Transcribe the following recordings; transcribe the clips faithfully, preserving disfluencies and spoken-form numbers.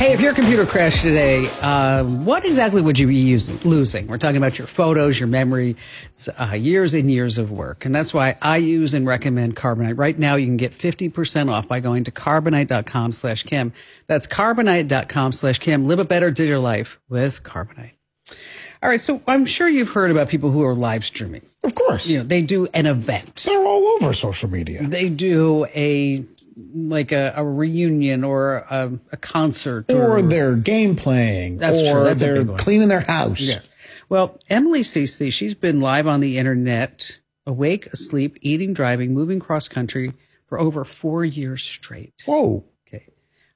Hey, if your computer crashed today, uh, what exactly would you be using, losing? We're talking about your photos, your memory, uh, years and years of work. And that's why I use and recommend Carbonite. Right now, you can get fifty percent off by going to carbonite.com slash Kim. That's carbonite.com slash Kim. Live a better digital life with Carbonite. All right, so I'm sure you've heard about people who are live streaming. Of course. You know, they do an event. They're all over social media. They do a... like a, a reunion or a, a concert. Or, or they're game playing. That's or true. That's they're cleaning their house. Yeah. Well, Emily Cece, she's been live on the internet, awake, asleep, eating, driving, moving cross country for over four years straight. Whoa. Okay.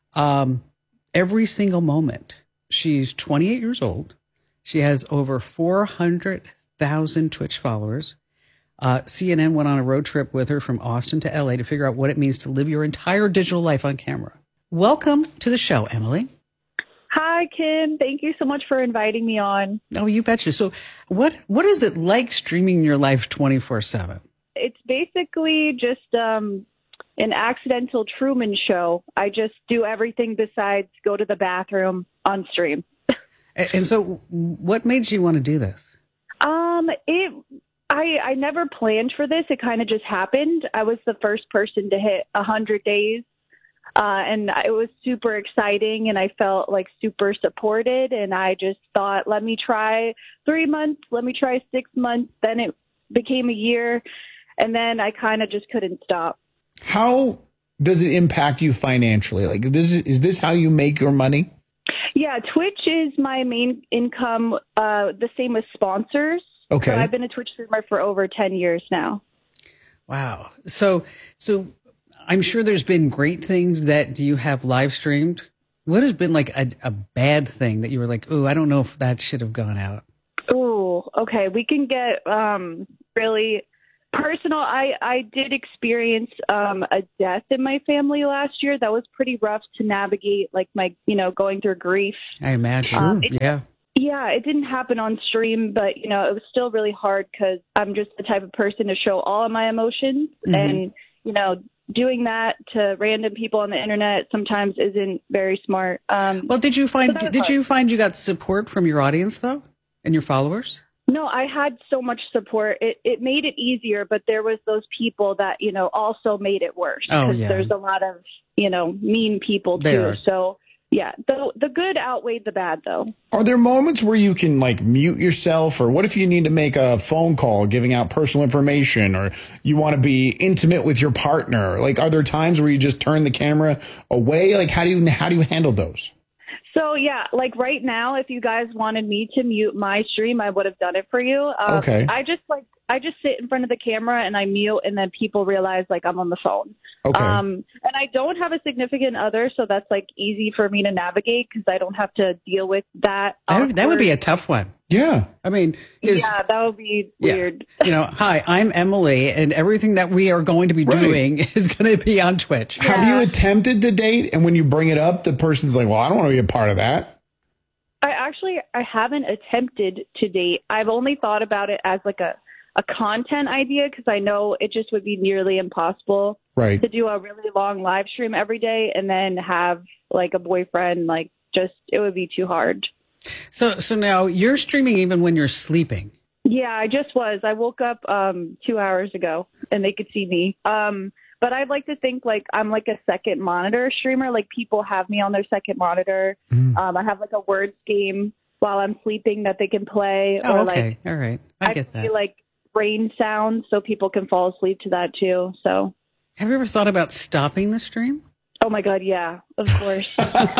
Um, every single moment. She's twenty-eight years old. She has over four hundred thousand Twitch followers. Uh, C N N went on a road trip with her from Austin to L A to figure out what it means to live your entire digital life on camera. Welcome to the show, Emily. Hi, Kim. Thank you so much for inviting me on. Oh, you betcha. So what, what is it like streaming your life twenty-four seven? It's basically just um, an accidental Truman show. I just do everything besides go to the bathroom on stream. and, and so what made you want to do this? Um, it... I, I never planned for this. It kind of just happened. I was the first person to hit one hundred days, uh, and it was super exciting, and I felt like super supported, and I just thought, let me try three months, let me try six months. Then it became a year, and then I kind of just couldn't stop. How does it impact you financially? Like, this is, is this how you make your money? Yeah, Twitch is my main income, uh, the same as sponsors. Okay. So I've been a Twitch streamer for over ten years now. Wow. So, so I'm sure there's been great things that you have live streamed. What has been like a, a bad thing that you were like, oh, I don't know if that should have gone out? Oh, okay. We can get um, really personal. I, I did experience um, a death in my family last year. That was pretty rough to navigate, like my, you know, going through grief. I imagine. Um, it, yeah. Yeah, it didn't happen on stream, but, you know, it was still really hard because I'm just the type of person to show all of my emotions. Mm-hmm. And, you know, doing that to random people on the internet sometimes isn't very smart. Um, well, did you find so did hard. you find you got support from your audience, though, and your followers? No, I had so much support. It it made it easier, but there was those people that, you know, also made it worse. Oh, yeah. There's a lot of, you know, mean people, too. There. So. Yeah, the the good outweighed the bad, though. Are there moments where you can, like, mute yourself? Or what if you need to make a phone call giving out personal information, or you want to be intimate with your partner? Like, are there times where you just turn the camera away? Like, how do you how do you handle those? So, yeah, like right now, if you guys wanted me to mute my stream, I would have done it for you. Um, okay. I just, like, I just sit in front of the camera and I mute, and then people realize, like, I'm on the phone. Okay. Um, and I don't have a significant other, so that's, like, easy for me to navigate because I don't have to deal with that. That would, that would be a tough one. Yeah. I mean, yeah, that would be weird. Yeah. You know, hi, I'm Emily, and everything that we are going to be right. doing is going to be on Twitch. Yeah. Have you attempted to date? And when you bring it up, the person's like, well, I don't want to be a part of that. I actually, I haven't attempted to date. I've only thought about it as like a, a content idea because I know it just would be nearly impossible right. to do a really long live stream every day and then have like a boyfriend. Like, just, it would be too hard. So, so now you're streaming even when you're sleeping. Yeah, I just was. I woke up um, two hours ago and they could see me. Um, but I'd like to think like I'm like a second monitor streamer. Like people have me on their second monitor. Mm. Um, I have like a words game while I'm sleeping that they can play. Oh, or okay. like all right. I get that. I like rain sounds so people can fall asleep to that too. So have you ever thought about stopping the stream? Oh my God, yeah, of course.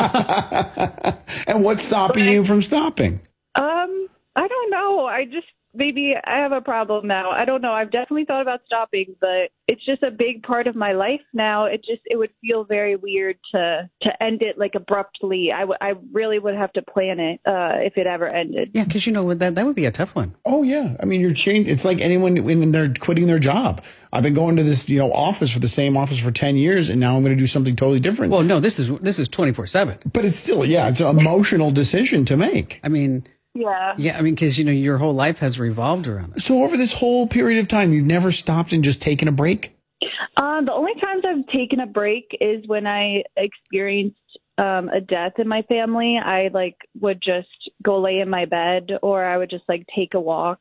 And what's stopping but, you from stopping? Um, I don't know. I just maybe I have a problem now. I don't know. I've definitely thought about stopping, but it's just a big part of my life now. It just it would feel very weird to to end it like abruptly. I, w- I really would have to plan it uh, if it ever ended. Yeah, because you know that that would be a tough one. Oh yeah, I mean you're changing. It's like anyone when they're quitting their job. I've been going to this you know office for the same office for ten years, and now I'm going to do something totally different. Well, no, this is this is twenty-four seven. But it's still yeah, it's an emotional decision to make. I mean. Yeah. Yeah, I mean, because, you know, your whole life has revolved around it. So over this whole period of time, you've never stopped and just taken a break? Um, the only times I've taken a break is when I experienced um, a death in my family, I like would just go lay in my bed, or I would just like take a walk.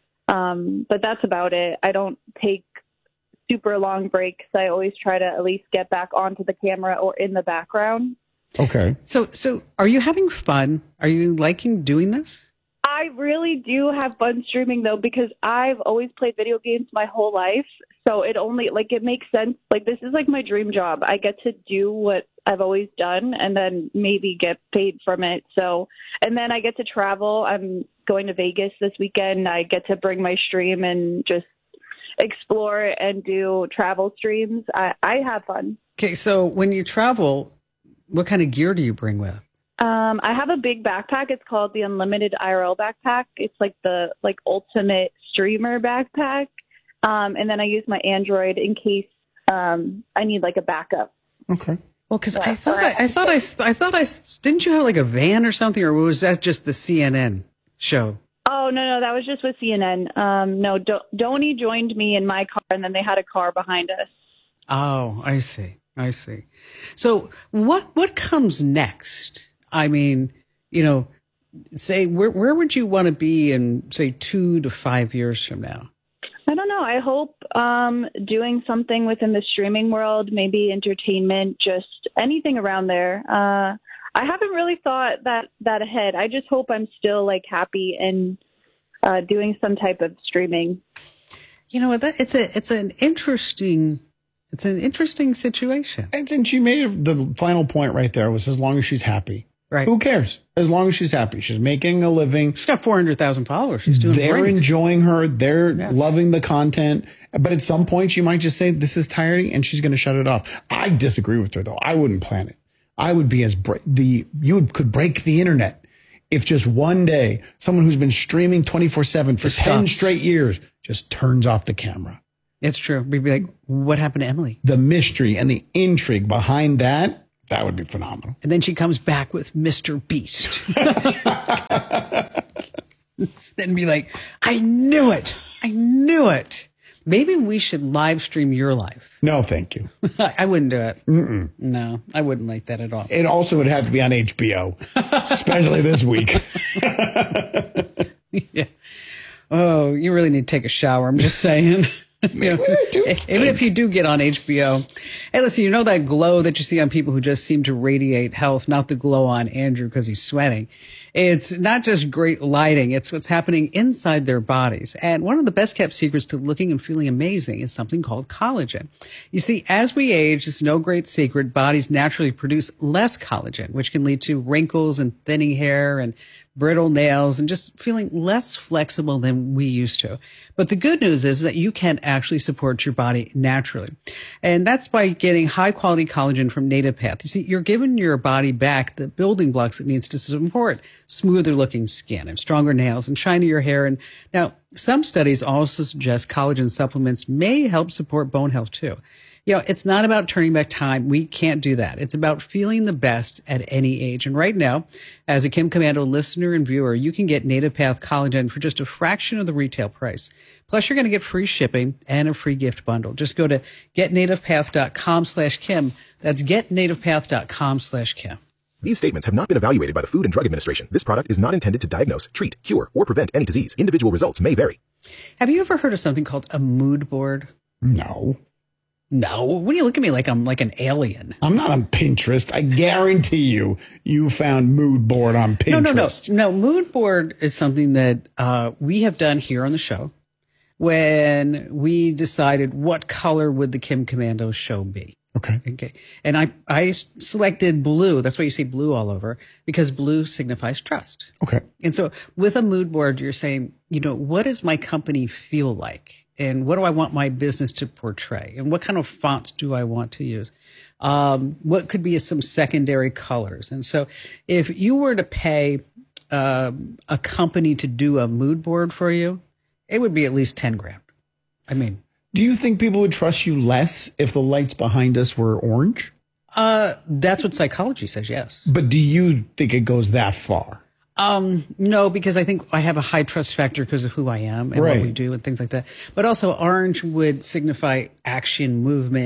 Um, but that's about it. I don't take super long breaks. I always try to at least get back onto the camera or in the background. Okay. So, so are you having fun? Are you liking doing this? I really do have fun streaming, though, because I've always played video games my whole life. So it only, like, it makes sense. Like, this is like my dream job. I get to do what I've always done and then maybe get paid from it. So, and then I get to travel. I'm going to Vegas this weekend. I get to bring my stream and just explore and do travel streams. I, I have fun. Okay. So when you travel, what kind of gear do you bring with? Um, I have a big backpack. It's called the Unlimited I R L backpack. It's like the like ultimate streamer backpack. Um, and then I use my Android in case um, I need like a backup. Okay. Well, because I thought I, I thought I I thought I didn't you have like a van or something, or was that just the C N N show? Oh no no that was just with C N N. Um, no, Do- Donnie joined me in my car, and then they had a car behind us. Oh, I see. I see. So what what comes next? I mean, you know, say where where would you want to be in say two to five years from now? I don't know. I hope um, doing something within the streaming world, maybe entertainment, just anything around there. Uh, I haven't really thought that that ahead. I just hope I'm still like happy and uh, doing some type of streaming. You know what? That it's a it's an interesting it's an interesting situation. And then she made the final point right there was as long as she's happy. Right. Who cares? As long as she's happy. She's making a living. She's got four hundred thousand followers. She's doing They're great. enjoying her. They're Yes. loving the content. But at some point, she might just say, this is tiring, and she's going to shut it off. I disagree with her, though. I wouldn't plan it. I would be as bre- the you would, could break the internet if just one day someone who's been streaming twenty-four seven for Just ten stops. straight years just turns off the camera. It's true. We'd be like, what happened to Emily? The mystery and the intrigue behind that, that would be phenomenal. And then she comes back with Mister Beast. Then be like, I knew it. I knew it. Maybe we should live stream your life. No, thank you. I wouldn't do it. Mm-mm. No, I wouldn't like that at all. It also would have to be on H B O, especially this week. Yeah. Oh, you really need to take a shower. I'm just saying. You know, even if you do get on H B O. Hey, listen, you know that glow that you see on people who just seem to radiate health, not the glow on Andrew because he's sweating. It's not just great lighting. It's what's happening inside their bodies. And one of the best kept secrets to looking and feeling amazing is something called collagen. You see, as we age, it's no great secret, bodies naturally produce less collagen, which can lead to wrinkles and thinning hair and brittle nails and just feeling less flexible than we used to. But the good news is that you can actually support your body naturally. And that's by getting high quality collagen from Native Path. You see, you're giving your body back the building blocks it needs to support smoother looking skin and stronger nails and shinier hair. And now some studies also suggest collagen supplements may help support bone health too. You know, it's not about turning back time. We can't do that. It's about feeling the best at any age. And right now, as a Kim Komando listener and viewer, you can get Native Path collagen for just a fraction of the retail price. Plus, you're going to get free shipping and a free gift bundle. Just go to getnativepath.com slash Kim. That's getnativepath.com slash Kim. These statements have not been evaluated by the Food and Drug Administration. This product is not intended to diagnose, treat, cure, or prevent any disease. Individual results may vary. Have you ever heard of something called a mood board? No. No. When you look at me like I'm like an alien. I'm not on Pinterest. I guarantee you, you found mood board on Pinterest. No, no, no. No, mood board is something that uh, we have done here on the show when we decided what color would the Kim Komando show be. Okay. Okay. And I, I selected blue. That's why you see blue all over, because blue signifies trust. Okay. And so with a mood board, you're saying, you know, what does my company feel like? And what do I want my business to portray? And what kind of fonts do I want to use? Um, what could be some secondary colors? And so if you were to pay uh, a company to do a mood board for you, it would be at least ten grand. I mean, do you think people would trust you less if the lights behind us were orange? Uh, that's what psychology says, yes. But do you think it goes that far? Um, no, because I think I have a high trust factor because of who I am and Right. what we do and things like that. But also orange would signify action, movement,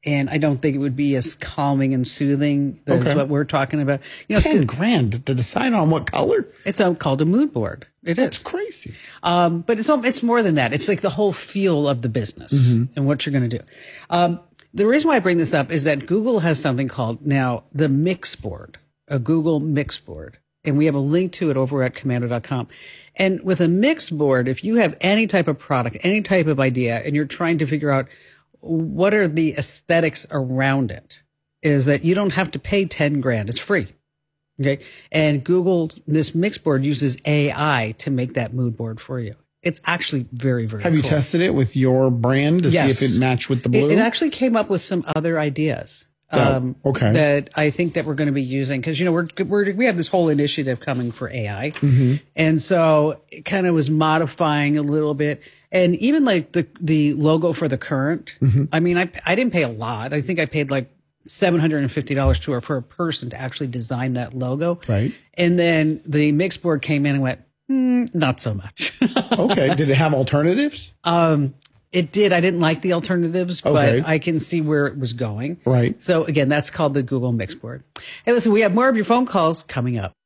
And I don't think it would be as calming and soothing as Okay. what we're talking about. You know, it's, Ten grand to decide on what color? it's a, called a mood board. It That's is. crazy. Um, but it's al- it's more than that. It's like the whole feel of the business and what you're going to do. Um, the reason why I bring this up is that Google has something called now the Mix Board, a Google Mix Board. And we have a link to it over at Komando dot com. And with a Mix Board, if you have any type of product, any type of idea, and you're trying to figure out what are the aesthetics around it, is that you don't have to pay ten grand. It's free. Okay. And Google, this Mix Board uses A I to make that mood board for you. It's actually very, very Have you cool. tested it with your brand to Yes. see if it matched with the blue? It, it actually came up with some other ideas. Um, Oh, okay. That I think that we're going to be using because, you know, we're, we're, we have this whole initiative coming for A I. Mm-hmm. And so it kind of was modifying a little bit. And even like the, the logo for the Current, Mm-hmm. I mean, I, I didn't pay a lot. I think I paid like seven hundred fifty dollars to her for a person to actually design that logo. Right. And then the Mix Board came in and went, mm, not so much. Okay. Did it have alternatives? Um, it did. I didn't like the alternatives, Okay. but I can see where it was going. Right. So again, that's called the Google Mix Board. Hey, listen, we have more of your phone calls coming up.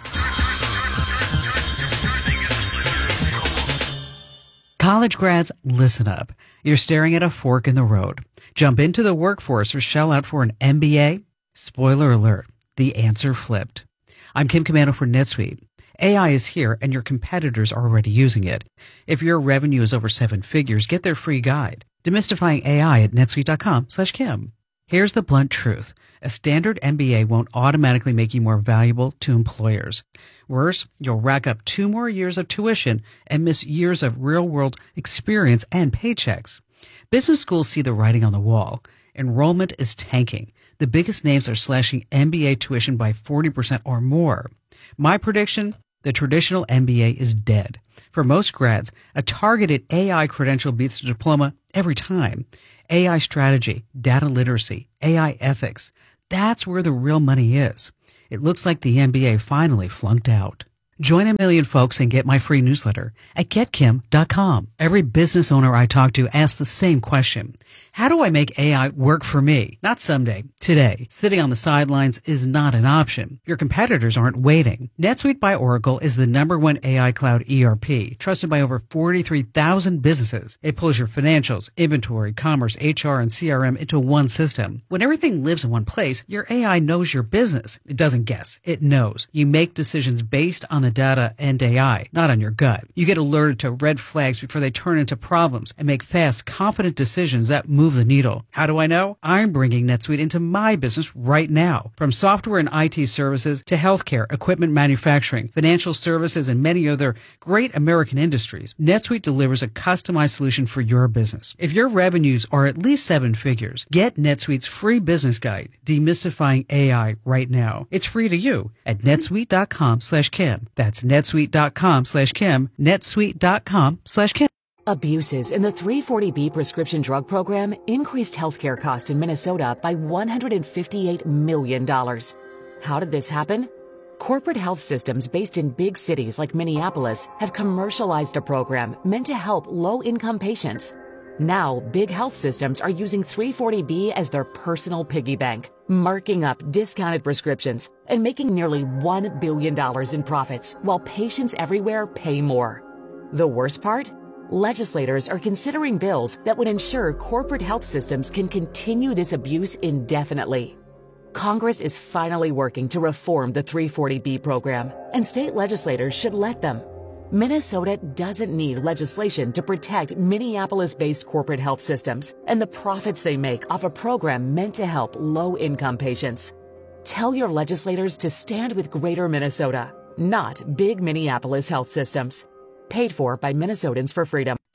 College grads, listen up. You're staring at a fork in the road. Jump into the workforce or shell out for an M B A? Spoiler alert, the answer flipped. I'm Kim Komando for NetSuite. A I is here and your competitors are already using it. If your revenue is over seven figures, get their free guide. Demystifying A I at netsuite.com slash Kim. Here's the blunt truth. A standard M B A won't automatically make you more valuable to employers. Worse, you'll rack up two more years of tuition and miss years of real-world experience and paychecks. Business schools see the writing on the wall. Enrollment is tanking. The biggest names are slashing M B A tuition by forty percent or more. My prediction? The traditional M B A is dead. For most grads, a targeted A I credential beats the diploma every time. A I strategy, data literacy, A I ethics. That's where the real money is. It looks like the M B A finally flunked out. Join a million folks and get my free newsletter at get kim dot com. Every business owner I talk to asks the same question. How do I make A I work for me? Not someday, today. Sitting on the sidelines is not an option. Your competitors aren't waiting. NetSuite by Oracle is the number one A I cloud E R P, trusted by over forty-three thousand businesses. It pulls your financials, inventory, commerce, H R, and C R M into one system. When everything lives in one place, your A I knows your business. It doesn't guess. It knows. You make decisions based on the data and A I, not on your gut. You get alerted to red flags before they turn into problems and make fast, confident decisions that move the needle. How do I know? I'm bringing NetSuite into my business right now. From software and I T services to healthcare, equipment manufacturing, financial services, and many other great American industries, NetSuite delivers a customized solution for your business. If your revenues are at least seven figures, get NetSuite's free business guide, Demystifying A I, right now. It's free to you at netsuite.com slash Kim. That's netsuite.com slash Kim, netsuite.com slash Kim. Abuses in the three forty B prescription drug program increased healthcare costs in Minnesota by one hundred fifty-eight million dollars. How did this happen? Corporate health systems based in big cities like Minneapolis have commercialized a program meant to help low-income patients. Now, big health systems are using three forty B as their personal piggy bank, marking up discounted prescriptions and making nearly one billion dollars in profits while patients everywhere pay more. The worst part? Legislators are considering bills that would ensure corporate health systems can continue this abuse indefinitely. Congress is finally working to reform the three forty B program, and state legislators should let them. Minnesota doesn't need legislation to protect Minneapolis-based corporate health systems and the profits they make off a program meant to help low-income patients. Tell your legislators to stand with Greater Minnesota, not big Minneapolis health systems. Paid for by Minnesotans for Freedom.